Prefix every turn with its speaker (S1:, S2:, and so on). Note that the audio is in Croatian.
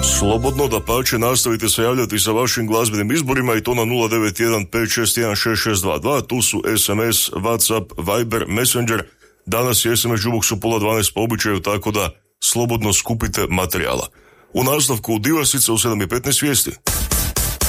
S1: Slobodno da pače nastavite se javljati sa vašim glazbenim izborima i to na 091 561 6622. Tu su SMS, Whatsapp, Viber, Messenger. Danas je SMS Jukebox u 11:30 po običaju, tako da slobodno skupite materijala. U nastavku Divasica u 7:15 vijesti.